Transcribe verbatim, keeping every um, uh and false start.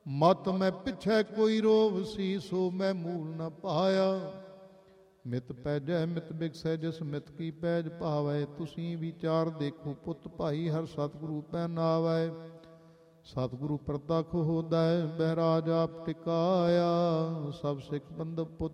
ਮਤ ਮੈਂ ਪਿਛੈ ਕੋਈ ਰੋਵ ਸੀ, ਸੋ ਮੈਂ ਮੂਲ ਨ ਪਾਇਆ। ਮਿਤ ਪੈਜੈ ਮਿਤ ਬਿਗਸੈ, ਜਿਸ ਮਿਤ ਕੀ ਪੈਜ ਭਾਵੈ। ਤੁਸੀਂ ਵਿਚਾਰ ਦੇਖੋ ਪੁੱਤ ਭਾਈ, ਹਰ ਸਤਿਗੁਰੂ ਪੈ ਨਾਵੈ। ਸਤਿਗੁਰੂ ਪ੍ਰਤੱਖ ਹੋਦੈ, ਬਹਿਰਾਜ ਆਪ ਟਿਕਾਇਆ। ਸਭ ਸਿੱਖ ਬੰਧਪ ਪੁੱਤ